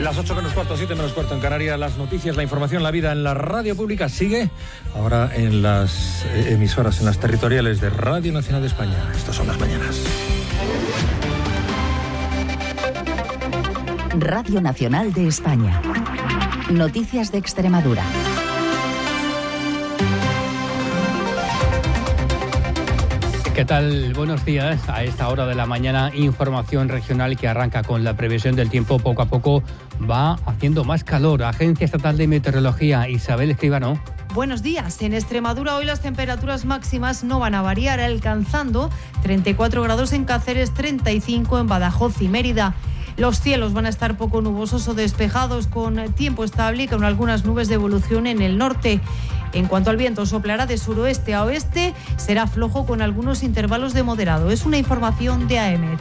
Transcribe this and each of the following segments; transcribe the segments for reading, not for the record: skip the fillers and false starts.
Las 8 menos cuarto, 7 menos cuarto en Canarias, las noticias, la información, la vida en la radio pública sigue ahora en las emisoras, en las territoriales de Radio Nacional de España. Estas son las mañanas. Radio Nacional de España. Noticias de Extremadura. ¿Qué tal? Buenos días. A esta hora de la mañana, información regional que arranca con la previsión del tiempo. Poco a poco va haciendo más calor. Agencia Estatal de Meteorología, Isabel Escribano. Buenos días. En Extremadura hoy las temperaturas máximas no van a variar, alcanzando 34 grados en Cáceres, 35 en Badajoz y Mérida. Los cielos van a estar poco nubosos o despejados, con tiempo estable y con algunas nubes de evolución en el norte. En cuanto al viento, soplará de suroeste a oeste, será flojo con algunos intervalos de moderado. Es una información de AEMET.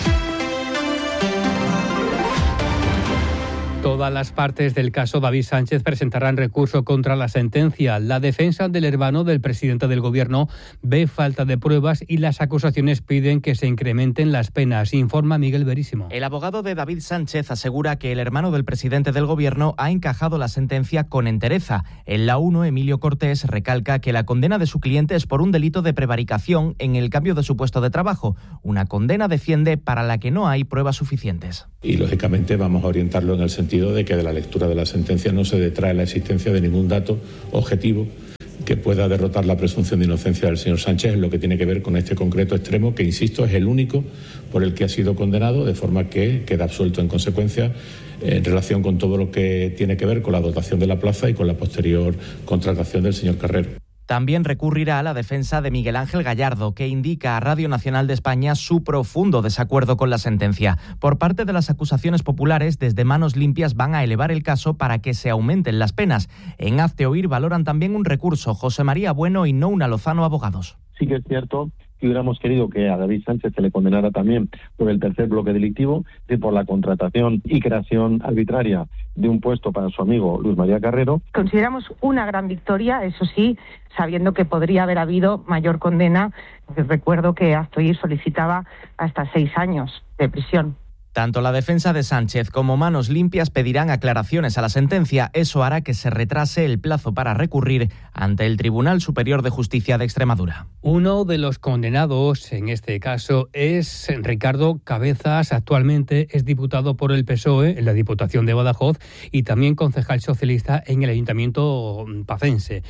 Todas las partes del caso David Sánchez presentarán recurso contra la sentencia. La defensa del hermano del presidente del Gobierno ve falta de pruebas y las acusaciones piden que se incrementen las penas, informa Miguel Verísimo. El abogado de David Sánchez asegura que el hermano del presidente del Gobierno ha encajado la sentencia con entereza. En la 1, Emilio Cortés recalca que la condena de su cliente es por un delito de prevaricación en el cambio de su puesto de trabajo. Una condena, defiende, para la que no hay pruebas suficientes. Y lógicamente vamos a orientarlo en el sentido de que de la lectura de la sentencia no se detrae la existencia de ningún dato objetivo que pueda derrotar la presunción de inocencia del señor Sánchez en lo que tiene que ver con este concreto extremo, que, insisto, es el único por el que ha sido condenado, de forma que queda absuelto en consecuencia en relación con todo lo que tiene que ver con la dotación de la plaza y con la posterior contratación del señor Carrero. También recurrirá a la defensa de Miguel Ángel Gallardo, que indica a Radio Nacional de España su profundo desacuerdo con la sentencia. Por parte de las acusaciones populares, desde Manos Limpias van a elevar el caso para que se aumenten las penas. En Hazte Oír valoran también un recurso. José María Bueno y Nouna Lozano, abogados. Sí que es cierto que hubiéramos querido que a David Sánchez se le condenara también por el tercer bloque delictivo, y por la contratación y creación arbitraria de un puesto para su amigo Luis María Carrero. Consideramos una gran victoria, eso sí, sabiendo que podría haber habido mayor condena. Recuerdo que Hazte Oír solicitaba hasta 6 años de prisión. Tanto la defensa de Sánchez como Manos Limpias pedirán aclaraciones a la sentencia. Eso hará que se retrase el plazo para recurrir ante el Tribunal Superior de Justicia de Extremadura. Uno de los condenados en este caso es Ricardo Cabezas. Actualmente es diputado por el PSOE en la Diputación de Badajoz y también concejal socialista en el Ayuntamiento pacense.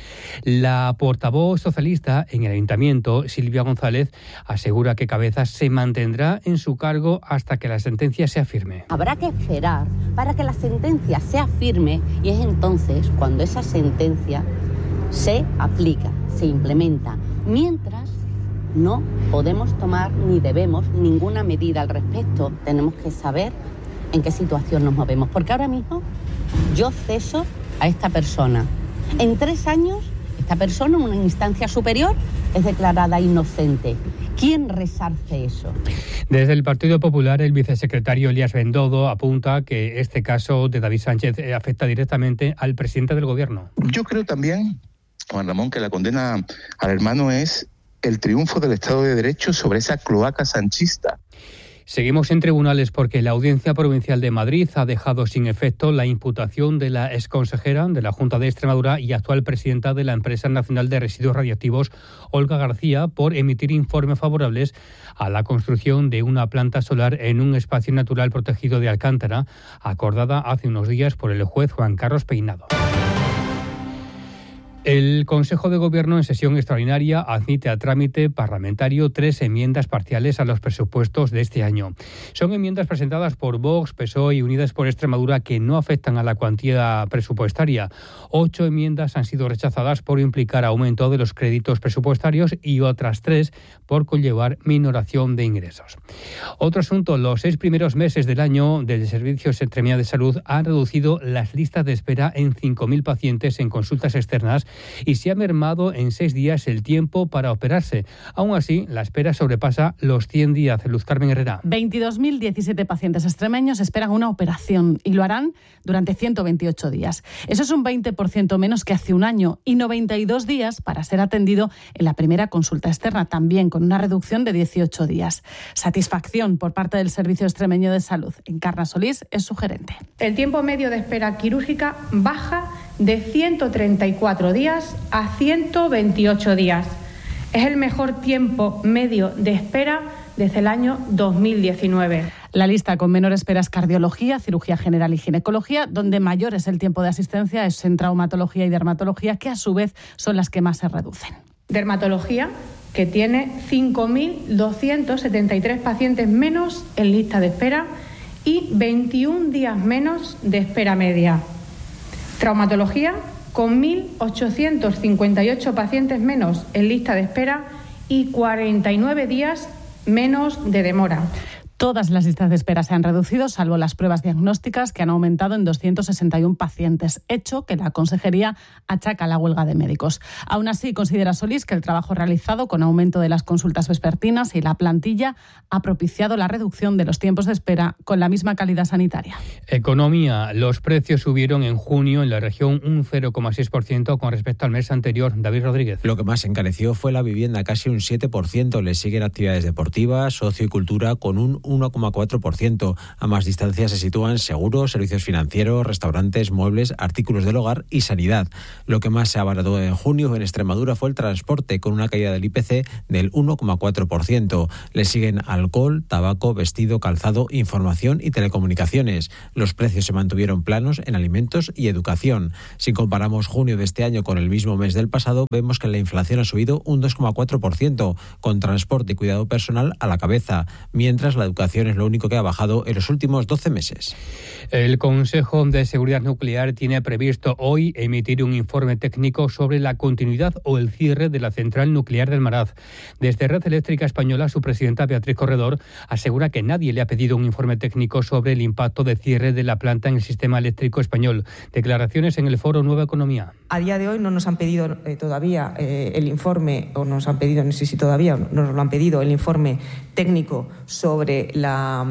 La portavoz socialista en el Ayuntamiento, Silvia González, asegura que Cabezas se mantendrá en su cargo hasta que la sentencia sea firme. Habrá que esperar para que la sentencia sea firme, y es entonces cuando esa sentencia se aplica, se implementa. Mientras, no podemos tomar ni debemos ninguna medida al respecto. Tenemos que saber en qué situación nos movemos, porque ahora mismo yo ceso a esta persona. En 3 años, esta persona en una instancia superior es declarada inocente. ¿Quién resarce eso? Desde el Partido Popular, el vicesecretario Elías Bendodo apunta que este caso de David Sánchez afecta directamente al presidente del Gobierno. Yo creo también, Juan Ramón, que la condena al hermano es el triunfo del Estado de Derecho sobre esa cloaca sanchista. Seguimos en tribunales porque la Audiencia Provincial de Madrid ha dejado sin efecto la imputación de la exconsejera de la Junta de Extremadura y actual presidenta de la Empresa Nacional de Residuos Radiactivos, Olga García, por emitir informes favorables a la construcción de una planta solar en un espacio natural protegido de Alcántara, acordada hace unos días por el juez Juan Carlos Peinado. El Consejo de Gobierno, en sesión extraordinaria, admite a trámite parlamentario 3 enmiendas parciales a los presupuestos de este año. Son enmiendas presentadas por Vox, PSOE y Unidas por Extremadura que no afectan a la cuantía presupuestaria. 8 enmiendas han sido rechazadas por implicar aumento de los créditos presupuestarios y otras 3 por conllevar minoración de ingresos. Otro asunto, los 6 primeros meses del año del Servicio Extremeño de Salud han reducido las listas de espera en 5.000 pacientes en consultas externas y se ha mermado en 6 días el tiempo para operarse. Aún así, la espera sobrepasa los 100 días. Luz Carmen Herrera. 22.017 pacientes extremeños esperan una operación y lo harán durante 128 días. Eso es un 20% menos que hace un año y 92 días para ser atendido en la primera consulta externa, también con una reducción de 18 días. Satisfacción por parte del Servicio Extremeño de Salud. Encarna Solís es su gerente. El tiempo medio de espera quirúrgica baja de 134 días a 128 días. Es el mejor tiempo medio de espera desde el año 2019. La lista con menor espera es cardiología, cirugía general y ginecología, donde mayor es el tiempo de asistencia es en traumatología y dermatología, que a su vez son las que más se reducen. Dermatología, que tiene 5.273 pacientes menos en lista de espera y 21 días menos de espera media. Traumatología, con 1.858 pacientes menos en lista de espera y 49 días menos de demora. Todas las listas de espera se han reducido, salvo las pruebas diagnósticas, que han aumentado en 261 pacientes, hecho que la Consejería achaca a la huelga de médicos. Aún así, considera Solís que el trabajo realizado con aumento de las consultas vespertinas y la plantilla ha propiciado la reducción de los tiempos de espera con la misma calidad sanitaria. Economía. Los precios subieron en junio en la región un 0,6% con respecto al mes anterior. David Rodríguez. Lo que más se encareció fue la vivienda, casi un 7%. Le siguen actividades deportivas, ocio y cultura con un 1,4%. A más distancia se sitúan seguros, servicios financieros, restaurantes, muebles, artículos del hogar y sanidad. Lo que más se abarató en junio en Extremadura fue el transporte, con una caída del IPC del 1,4%. Le siguen alcohol, tabaco, vestido, calzado, información y telecomunicaciones. Los precios se mantuvieron planos en alimentos y educación. Si comparamos junio de este año con el mismo mes del pasado, vemos que la inflación ha subido un 2,4%, con transporte y cuidado personal a la cabeza, mientras la educación es lo único que ha bajado en los últimos 12 meses. El Consejo de Seguridad Nuclear tiene previsto hoy emitir un informe técnico sobre la continuidad o el cierre de la central nuclear de Almaraz. Desde Red Eléctrica Española, su presidenta Beatriz Corredor asegura que nadie le ha pedido un informe técnico sobre el impacto de cierre de la planta en el sistema eléctrico español. Declaraciones en el foro Nueva Economía. A día de hoy no nos han pedido todavía el informe, o nos han pedido, no sé si todavía nos lo han pedido, el informe técnico sobre la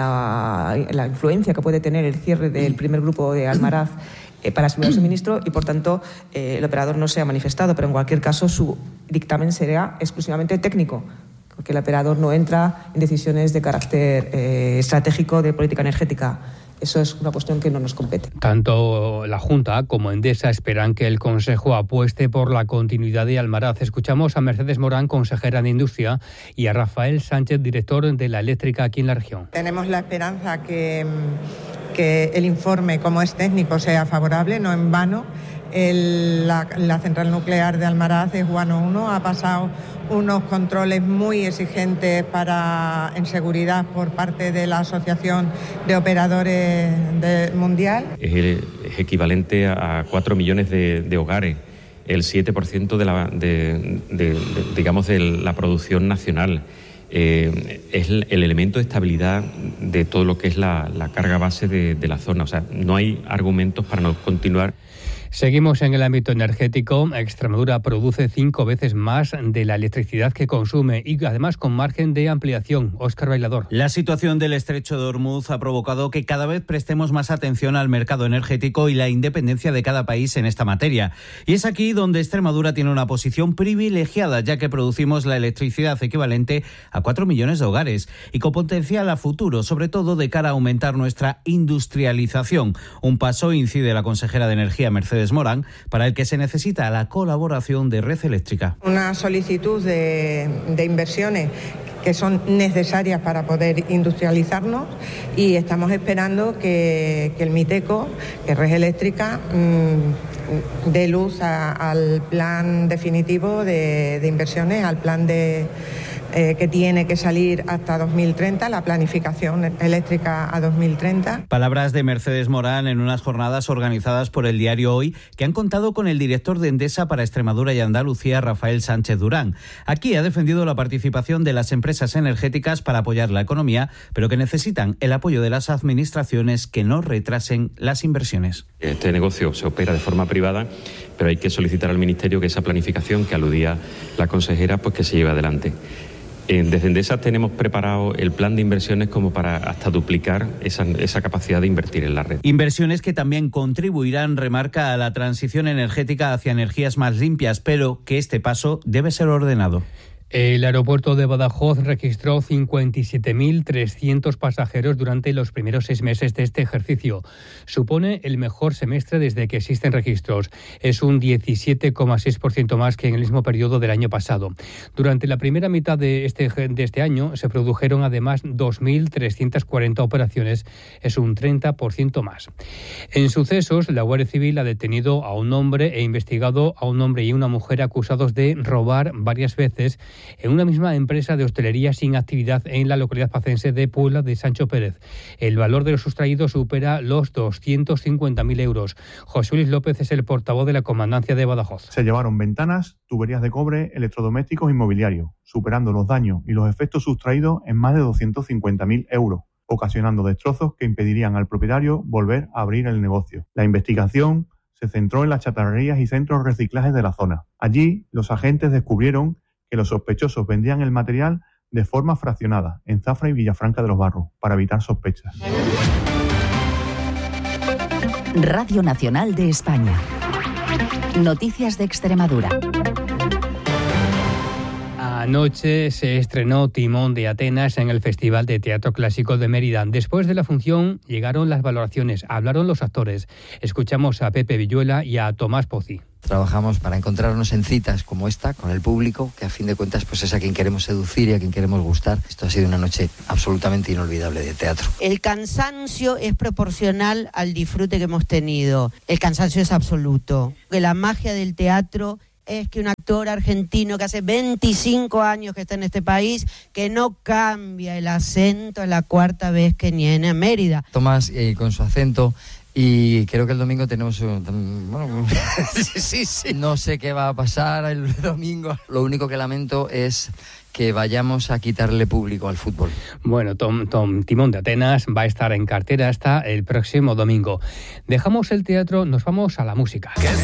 influencia que puede tener el cierre del primer grupo de Almaraz para asegurar el suministro y, por tanto, el operador no se ha manifestado, pero en cualquier caso su dictamen será exclusivamente técnico, porque el operador no entra en decisiones de carácter estratégico de política energética. Eso es una cuestión que no nos compete. Tanto la Junta como Endesa esperan que el Consejo apueste por la continuidad de Almaraz. Escuchamos a Mercedes Morán, consejera de Industria, y a Rafael Sánchez, director de la eléctrica aquí en la región. Tenemos la esperanza que el informe, como es técnico, sea favorable, no en vano. La central nuclear de Almaraz es Guano 1, ha pasado unos controles muy exigentes en seguridad por parte de la Asociación de Operadores Mundial. Es equivalente a 4 millones de hogares, el 7% de la producción nacional. Es el elemento de estabilidad de todo lo que es la carga base de la zona. O sea, no hay argumentos para no continuar. Seguimos en el ámbito energético. Extremadura produce 5 veces más de la electricidad que consume y además con margen de ampliación. Óscar Bailador. La situación del estrecho de Ormuz ha provocado que cada vez prestemos más atención al mercado energético y la independencia de cada país en esta materia. Y es aquí donde Extremadura tiene una posición privilegiada, ya que producimos la electricidad equivalente a 4 millones de hogares y con potencial a futuro, sobre todo de cara a aumentar nuestra industrialización. Un paso, incide la consejera de Energía, Mercedes Morán, para el que se necesita la colaboración de Red Eléctrica. Una solicitud de inversiones que son necesarias para poder industrializarnos y estamos esperando que el MITECO, que Red Eléctrica, dé luz al plan definitivo de inversiones, al plan de que tiene que salir hasta 2030, la planificación eléctrica a 2030. Palabras de Mercedes Morán en unas jornadas organizadas por el diario Hoy, que han contado con el director de Endesa para Extremadura y Andalucía, Rafael Sánchez Durán. Aquí ha defendido la participación de las empresas energéticas para apoyar la economía, pero que necesitan el apoyo de las administraciones que no retrasen las inversiones. Este negocio se opera de forma privada, pero hay que solicitar al Ministerio que esa planificación que aludía la consejera, pues que se lleve adelante. Desde Endesa tenemos preparado el plan de inversiones como para hasta duplicar esa capacidad de invertir en la red. Inversiones que también contribuirán, remarca, a la transición energética hacia energías más limpias, pero que este paso debe ser ordenado. El aeropuerto de Badajoz registró 57.300 pasajeros durante los primeros 6 meses de este ejercicio. Supone el mejor semestre desde que existen registros. Es un 17,6% más que en el mismo periodo del año pasado. Durante la primera mitad de este año se produjeron además 2.340 operaciones. Es un 30% más. En sucesos, la Guardia Civil ha detenido a un hombre e investigado a un hombre y una mujer acusados de robar varias veces en una misma empresa de hostelería sin actividad en la localidad pacense de Puebla de Sancho Pérez. El valor de los sustraídos supera los 250.000 euros. José Luis López es el portavoz de la Comandancia de Badajoz. Se llevaron ventanas, tuberías de cobre, electrodomésticos y mobiliario, superando los daños y los efectos sustraídos en más de 250.000 euros, ocasionando destrozos que impedirían al propietario volver a abrir el negocio. La investigación se centró en las chatarrerías y centros de reciclaje de la zona. Allí, los agentes descubrieron que los sospechosos vendían el material de forma fraccionada en Zafra y Villafranca de los Barros, para evitar sospechas. Radio Nacional de España. Noticias de Extremadura. Anoche se estrenó Timón de Atenas en el Festival de Teatro Clásico de Mérida. Después de la función llegaron las valoraciones, hablaron los actores. Escuchamos a Pepe Villuela y a Tomás Pozzi. Trabajamos para encontrarnos en citas como esta, con el público, que a fin de cuentas pues es a quien queremos seducir y a quien queremos gustar. Esto ha sido una noche absolutamente inolvidable de teatro. El cansancio es proporcional al disfrute que hemos tenido. El cansancio es absoluto. La magia del teatro es que un actor argentino que hace 25 años que está en este país, que no cambia el acento, es la 4ª vez que viene a Mérida. Tomás con su acento. Y creo que el domingo tenemos... sí. No sé qué va a pasar el domingo. Lo único que lamento es que vayamos a quitarle público al fútbol. Bueno, Timón de Atenas va a estar en cartera hasta el próximo domingo. Dejamos el teatro, nos vamos a la música.